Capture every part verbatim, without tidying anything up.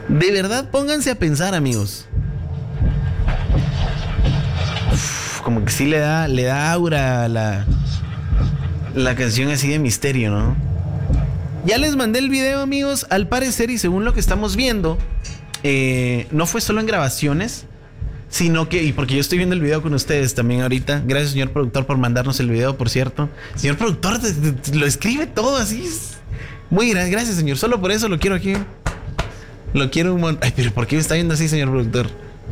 De verdad, pónganse a pensar, amigos. Uf, como que sí le da, le da aura a la, la canción así de misterio, ¿no? Ya les mandé el video, amigos. Al parecer, y según lo que estamos viendo, eh, no fue solo en grabaciones, sino que, y porque yo estoy viendo el video con ustedes también ahorita. Gracias, señor productor, por mandarnos el video, por cierto. Señor productor, te, te, lo escribe todo así. Muy gracias, gracias, señor. Solo por eso lo quiero aquí. Lo quiero un montón. Ay, pero ¿por qué me está viendo así, señor productor?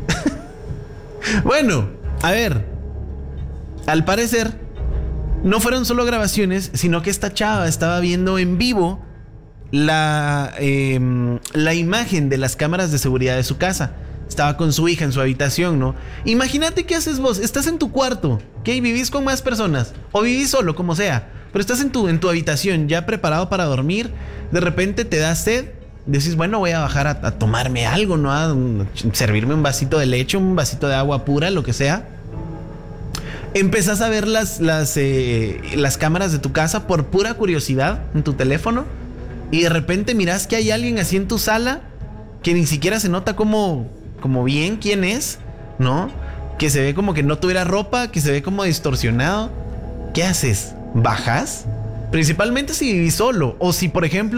Bueno, a ver. Al parecer, no fueron solo grabaciones, sino que esta chava estaba viendo en vivo la, eh, la imagen de las cámaras de seguridad de su casa. Estaba con su hija en su habitación, ¿no? Imagínate qué haces vos. Estás en tu cuarto, ¿ok? Vivís con más personas. O vivís solo, como sea. Pero estás en tu, en tu habitación, ya preparado para dormir. De repente te da sed. Decís, bueno, voy a bajar a, a tomarme algo, ¿no? A, a servirme un vasito de leche, un vasito de agua pura, lo que sea. Empezás a ver las, las, eh, las cámaras de tu casa por pura curiosidad en tu teléfono. Y de repente mirás que hay alguien así en tu sala que ni siquiera se nota como, como bien quién es, ¿no? Que se ve como que no tuviera ropa, que se ve como distorsionado. ¿Qué haces? ¿Bajas? Principalmente si vivís solo. O si, por ejemplo,